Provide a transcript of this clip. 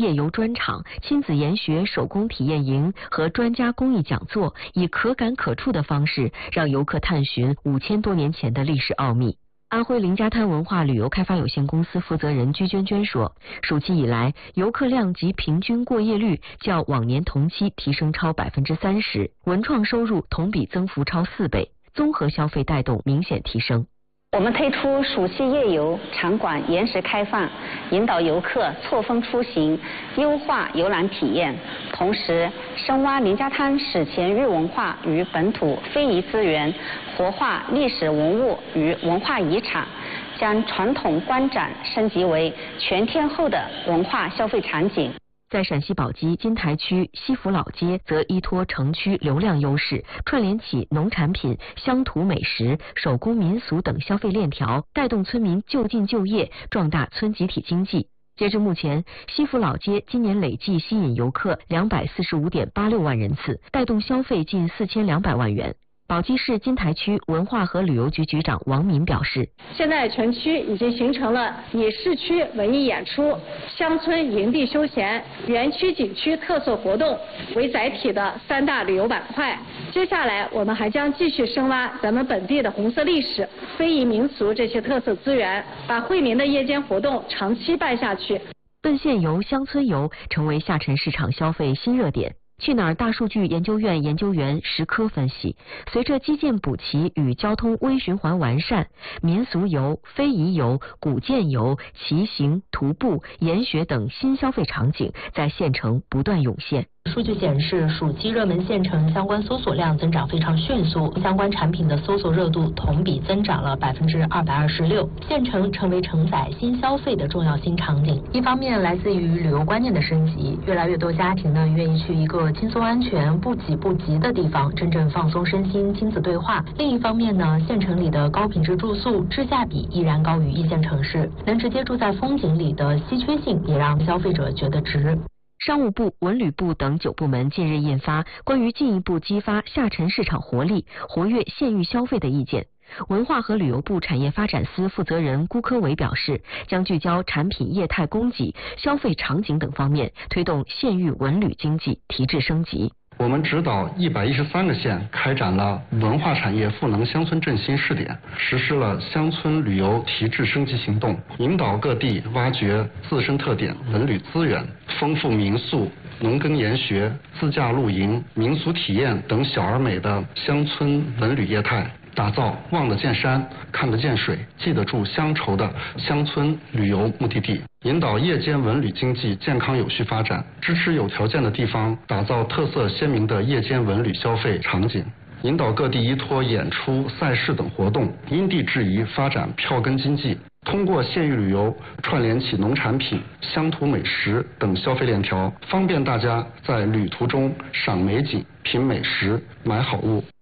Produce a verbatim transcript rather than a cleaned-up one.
夜游专场、亲子研学手工体验营和专家公益讲座，以可感可触的方式，让游客探寻五千多年前的历史奥秘。安徽林家滩文化旅游开发有限公司负责人居娟娟说，暑期以来，游客量及平均过夜率较往年同期提升超百分之三十，文创收入同比增幅超四倍，综合消费带动明显提升。 我们推出暑期夜游场馆延时开放，引导游客错峰出行，优化游览体验。同时，深挖林家滩史前粤文化与本土非遗资源，活化历史文物与文化遗产，将传统观展升级为全天候的文化消费场景。 在陕西宝鸡金台区西府老街，则依托城区流量优势，串联起农产品、乡土美食、手工民俗等消费链条，带动村民就近就业，壮大村集体经济。截至目前，西府老街今年累计吸引游客两百四十五点八六万人次，带动消费近四千两百万元。宝鸡市金台区文化和旅游局局长王敏表示， 现在全区已经形成了以市区文艺演出、乡村营地休闲、园区景区特色活动为载体的三大旅游板块。接下来我们还将继续深挖咱们本地的红色历史、非遗民俗这些特色资源，把惠民的夜间活动长期办下去。 奔现游、乡村游成为下沉市场消费新热点。去哪儿大数据研究院研究员石科分析，随着基建补齐与交通微循环完善，民俗游、非遗游、古建游、骑行、徒步、研学等新消费场景在县城不断涌现。 数据显示，暑期热门县城相关搜索量增长非常迅速，相关产品的搜索热度同比增长了百分之二百二十六，县城成为承载新消费的重要新场景。一方面来自于旅游观念的升级，越来越多家庭呢愿意去一个轻松安全、不挤不急的地方，真正放松身心、亲子对话。另一方面呢，县城里的高品质住宿质价比依然高于一线城市，能直接住在风景里的稀缺性也让消费者觉得值。 商务部、文旅部等九部门近日印发关于进一步激发下沉市场活力、活跃县域消费的意见。文化和旅游部产业发展司负责人辜科伟表示，将聚焦产品业态供给、消费场景等方面，推动县域文旅经济提质升级。 我们指导一百一十三个县开展了文化产业赋能乡村振兴试点，实施了乡村旅游提质升级行动，引导各地挖掘自身特点文旅资源，丰富民宿、农耕研学、自驾露营、民俗体验等小而美的乡村文旅业态，打造望得见山、看得见水、记得住乡愁的乡村旅游目的地，引导夜间文旅经济健康有序发展，支持有条件的地方打造特色鲜明的夜间文旅消费场景，引导各地依托演出、赛事等活动，因地制宜发展票根经济，通过县域旅游串联起农产品、乡土美食等消费链条，方便大家在旅途中赏美景、品美食、买好物。